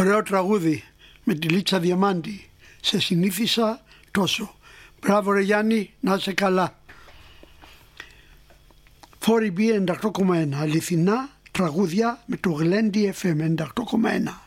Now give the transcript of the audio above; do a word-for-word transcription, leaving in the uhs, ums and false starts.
Ωραίο τραγούδι με τη Λίτσα Διαμάντη. Σε συνήθισα τόσο. Μπράβο ρε Γιάννη, να είσαι καλά. φορ ι μπι ενενήντα οκτώ κόμμα ένα. Αληθινά τραγούδια με το Γλέντι εφ εμ ενενήντα οκτώ κόμμα ένα.